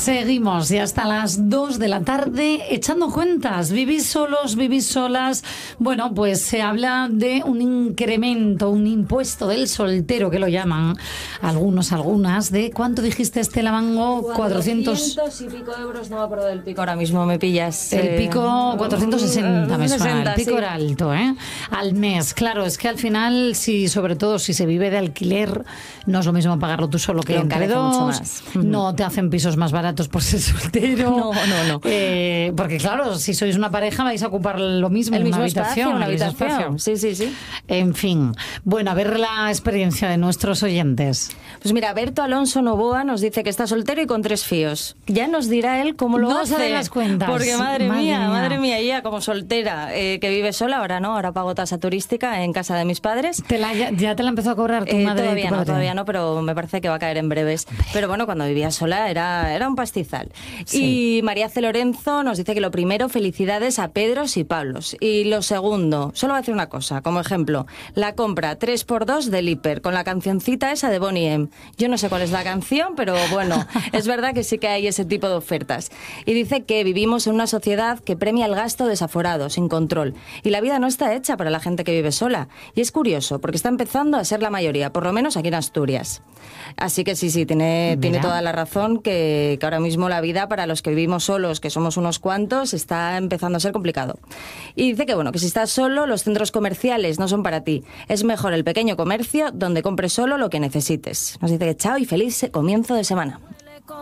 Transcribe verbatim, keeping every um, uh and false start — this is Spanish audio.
Seguimos y hasta las dos de la tarde echando cuentas. ¿Vivís solos? ¿Vivís solas? Bueno, pues se habla de un incremento, un impuesto del soltero, que lo llaman algunos, algunas, de ¿cuánto dijiste, Estela Mango? cuatrocientos y pico euros, no me acuerdo del pico ahora mismo, me pillas. El pico cuatrocientos sesenta, me suena. El pico sí. era alto, ¿eh? Al mes. Claro, es que al final, si sobre todo si se vive de alquiler, no es lo mismo pagarlo tú solo que entre dos. No te hacen pisos más baratos por ser soltero. No, no, no. Eh, porque claro, si sois una pareja vais a ocupar lo mismo, el una mismo habitación. Espacio, una el habitación. espacio. Sí, sí, sí. En fin. Bueno, a ver la experiencia de nuestros oyentes. Pues mira, Berto Alonso Novoa nos dice que está soltero y con tres fíos. Ya nos dirá él cómo lo no hace. No se las cuentas. Porque madre, madre mía, mía, madre mía, ella como soltera, eh, que vive sola, ahora no, ahora pago tasa turística en casa de mis padres. ¿Te la, ya, ¿Ya te la empezó a cobrar tu eh, madre? Todavía y tu no, padre? todavía no, pero me parece que va a caer en breves. Pero bueno, cuando vivía sola era, era un pastizal. Sí. Y María C. Lorenzo nos dice que lo primero, felicidades a Pedros y Pablos. Y lo segundo, solo voy a decir una cosa, como ejemplo, la compra tres por dos del Hiper, con la cancioncita esa de Bonnie M. Yo no sé cuál es la canción, pero bueno, es verdad que sí que hay ese tipo de ofertas. Y dice que vivimos en una sociedad que premia el gasto desaforado, sin control. Y la vida no está hecha para la gente que vive sola. Y es curioso, porque está empezando a ser la mayoría, por lo menos aquí en Asturias. Así que sí, sí, tiene, tiene toda la razón que, que ahora mismo la vida para los que vivimos solos, que somos unos cuantos, está empezando a ser complicado. Y dice que bueno, que si estás solo, los centros comerciales no son para ti. Es mejor el pequeño comercio donde compres solo lo que necesites. Nos dice que chao y feliz comienzo de semana.